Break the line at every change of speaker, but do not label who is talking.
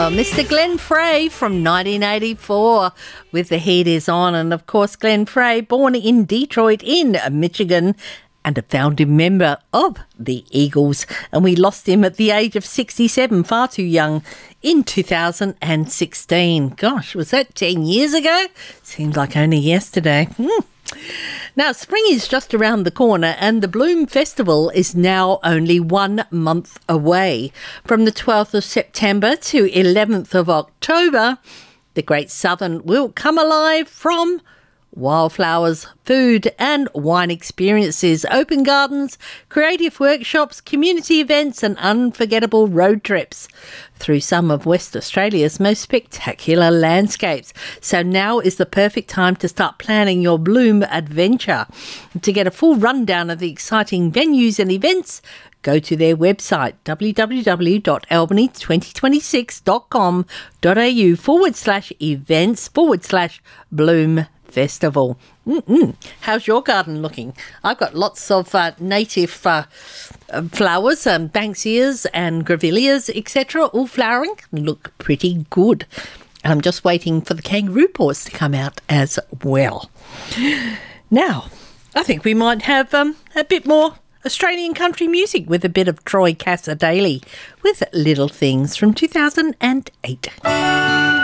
Mr. Glenn Frey from 1984 with The Heat Is On. And of course, Glenn Frey, born in Detroit in Michigan and a founding member of the Eagles. And we lost him at the age of 67, far too young, in 2016. Gosh, was that 10 years ago? Seems like only yesterday. Now, spring is just around the corner and the Bloom Festival is now only 1 month away. From the 12th of September to 11th of October, the Great Southern will come alive from wildflowers, food and wine experiences, open gardens, creative workshops, community events and unforgettable road trips through some of West Australia's most spectacular landscapes. So now is the perfect time to start planning your Bloom adventure. To get a full rundown of the exciting venues and events, go to their website, www.albany2026.com.au/events/Bloom Festival. How's your garden looking? I've got lots of native flowers, Banksias and Grevilleas, etc., all flowering. Look pretty good. I'm just waiting for the kangaroo paws to come out as well. Now, I think we might have a bit more Australian country music with a bit of Troy Cassar-Daley with Little Things from 2008.